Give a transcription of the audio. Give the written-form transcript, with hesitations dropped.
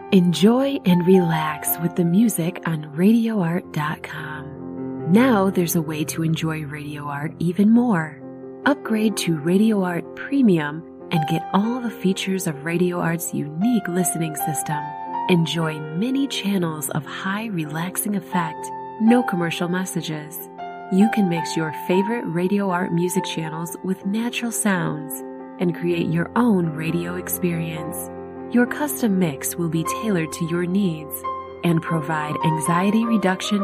Enjoy and relax with the music on RadioArt.com. Now there's a way to enjoy Radio Art even more. Upgrade to Radio Art Premium and get all the features of Radio Art's unique listening system. Enjoy many channels of high relaxing effect, no commercial messages. You can mix your favorite Radio Art music channels with natural sounds and create your own radio experience. Your custom mix will be tailored to your needs and provide anxiety reduction